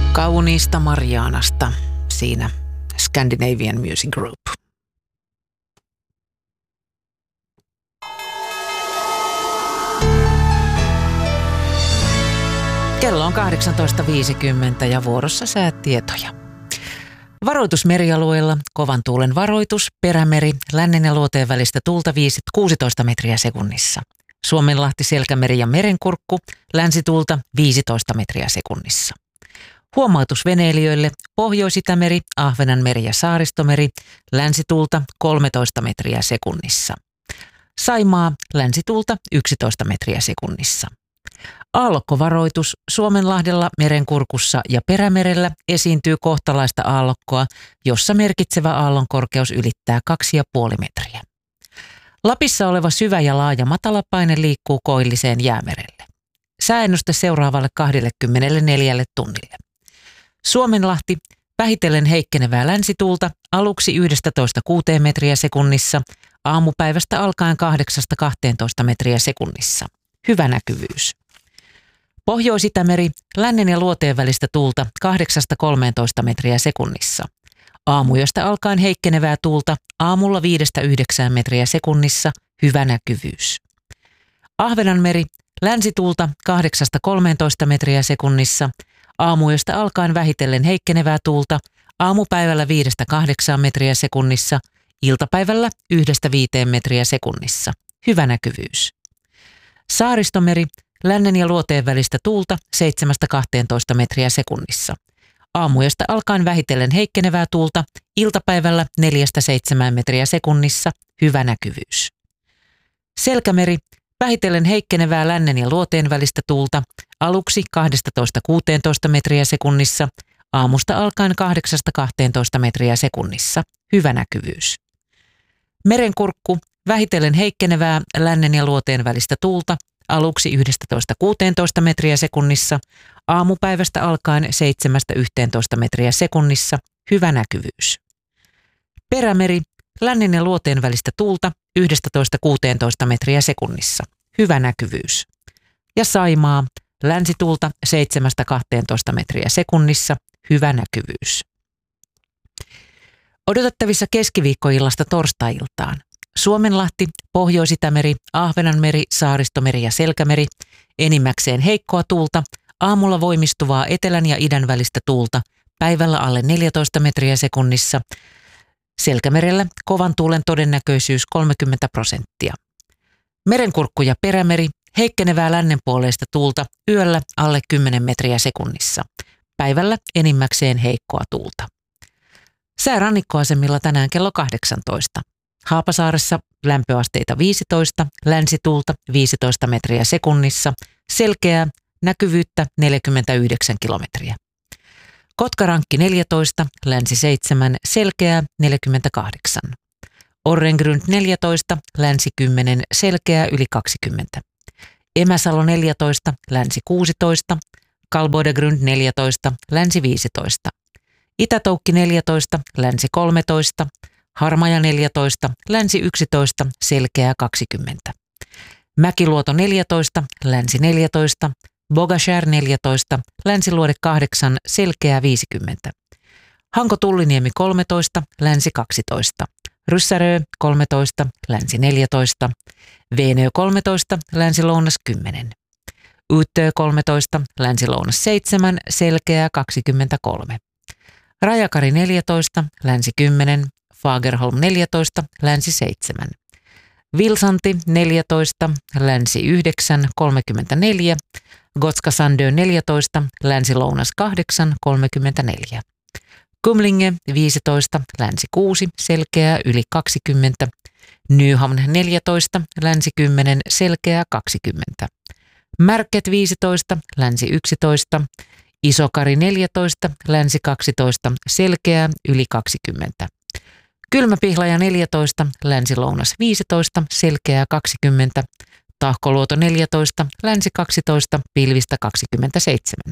Kauniista Marianasta, siinä Scandinavian Music Group. Kello on 18.50 ja vuorossa säätietoja. Varoitus merialueilla, kovan tuulen varoitus, Perämeri, lännen ja luoteen välistä tuulta 16 metriä sekunnissa. Suomenlahti, Selkämeri ja Merenkurkku, länsituulta 15 metriä sekunnissa. Huomautus veneilijöille, Pohjois-Itämeri, Ahvenanmeri ja Saaristomeri, länsituulta 13 metriä sekunnissa. Saimaa, länsituulta 11 metriä sekunnissa. Aallokkovaroitus, Suomenlahdella, Merenkurkussa ja Perämerellä esiintyy kohtalaista aallokkoa, jossa merkitsevä aallonkorkeus ylittää 2,5 metriä. Lapissa oleva syvä ja laaja matalapaine liikkuu koilliseen Jäämerelle. Sääennuste seuraavalle 24 tunnille. Suomenlahti, vähitellen heikkenevää länsituulta, aluksi 11-6 metriä sekunnissa, aamupäivästä alkaen 8-12 metriä sekunnissa. Hyvä näkyvyys. Pohjois-Itämeri, lännen ja luoteen välistä tuulta 8-13 metriä sekunnissa. Aamuyöstä alkaen heikkenevää tuulta, aamulla 5-9 metriä sekunnissa, hyvä näkyvyys. Ahvenanmeri, länsituulta 8-13 metriä sekunnissa, aamuyöstä alkaen vähitellen heikkenevää tuulta, aamupäivällä 5-8 metriä sekunnissa, iltapäivällä 1-5 metriä sekunnissa, hyvä näkyvyys. Saaristomeri, lännen ja luoteen välistä tuulta 7-12 metriä sekunnissa. Aamuyöstä alkaen vähitellen heikkenevää tuulta, iltapäivällä 4-7 metriä sekunnissa, hyvä näkyvyys. Selkämeri, vähitellen heikkenevää lännen ja luoteen välistä tuulta, aluksi 12-16 metriä sekunnissa, aamusta alkaen 8-12 metriä sekunnissa, hyvä näkyvyys. Merenkurkku, vähitellen heikkenevää lännen ja luoteen välistä tuulta, aluksi 11-16 metriä sekunnissa, aamupäivästä alkaen 7-11 metriä sekunnissa, hyvä näkyvyys. Perämeri, lännen ja luoteen välistä tuulta, 11-16 metriä sekunnissa, hyvä näkyvyys. Ja Saimaa, länsituulta 7-12 metriä sekunnissa, hyvä näkyvyys. Odotettavissa keskiviikkoillasta torstai-iltaan. Suomenlahti, Pohjois-Itämeri, Ahvenanmeri, Saaristomeri ja Selkämeri, enimmäkseen heikkoa tuulta, aamulla voimistuvaa etelän ja idän välistä tuulta, päivällä alle 14 metriä sekunnissa, Selkämerellä kovan tuulen todennäköisyys 30%. Merenkurkku ja Perämeri, heikkenevää lännenpuoleista tuulta, yöllä alle 10 metriä sekunnissa, päivällä enimmäkseen heikkoa tuulta. Sää rannikkoasemilla tänään kello 18. Haapasaaressa lämpöasteita 15, länsituulta 15 metriä sekunnissa, selkeää, näkyvyyttä 49 kilometriä. Kotkarankki 14, länsi 7, selkeää 48. Orrengrund 14, länsi 10, selkeää yli 20. Emäsalo 14, länsi 16, Kalbodegrund 14, länsi 15. Itätoukki 14, länsi 13, Harmaja 14, länsi 11, selkeää 20. Mäkiluoto 14, länsi 14, Bogashär 14, länsiluode 8, selkeää 50. Hanko-Tulliniemi 13, länsi 12. Ryssärö 13, länsi 14. Veenö 13, länsi-lounas 10. Yyttö 13, länsi-lounas 7, selkeää 23. Rajakari 14, länsi 10. Fagerholm 14, länsi 7. Vilsanti 14, länsi 9, 34. Gotska Sandö 14, länsi-lounas 8, 34. Kumlinge 15, länsi 6, selkeää yli 20. Nyhamn 14, länsi 10, selkeää 20. Märket 15, länsi 11. Isokari 14, länsi 12, selkeää yli 20. Kylmäpihlaja 14, länsi-lounas 15, selkeää 20. Tahkoluoto 14, länsi 12, pilvistä 27.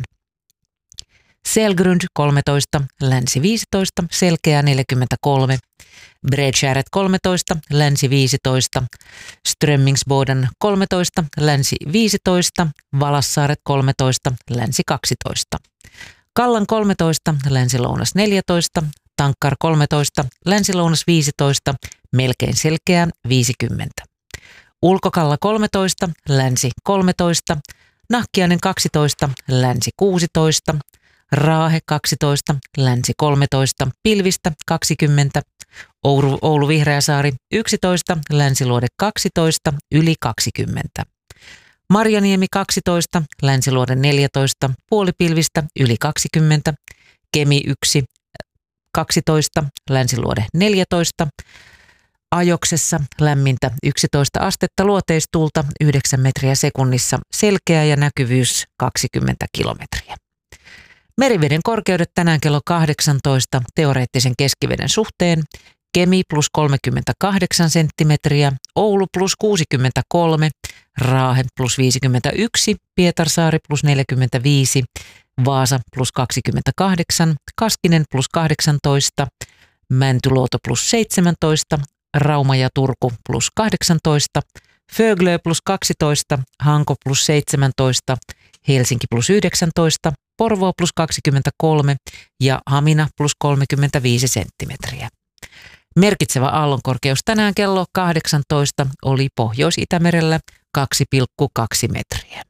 Selgrund 13, länsi 15, selkeää 43. Bredskäret 13, länsi 15. Strömmingsboden 13, länsi 15. Valassaaret 13, länsi 12. Kallan 13, länsi-lounas 14, Tankkar 13, länsi-lounas 15, melkein selkeää 50. Ulkokalla 13, länsi 13, Nahkiainen 12, länsi 16, Raahe 12, länsi 13, Pilvistä 20, Oulu Vihreäsaari 11, Länsiluode 12, yli 20. Marjaniemi 12, Länsiluode 14, puolipilvistä yli 20, Kemi 1, 12, Länsiluode 14, Ajoksessa lämmintä 11 astetta, luoteistuulta 9 metriä sekunnissa, selkeä ja näkyvyys 20 kilometriä. Meriveden korkeudet tänään kello 18 teoreettisen keskiveden suhteen. Kemi plus 38 senttimetriä, Oulu plus 63, Raahe plus 51, Pietarsaari plus 45, Vaasa plus 28, Kaskinen plus 18, Mäntyluoto plus 17, Rauma ja Turku plus 18, Föglö plus 12, Hanko plus 17, Helsinki plus 19, Porvoo plus 23 ja Hamina plus 35 senttimetriä. Merkitsevä aallonkorkeus tänään kello 18 oli Pohjois-Itämerellä 2,2 metriä.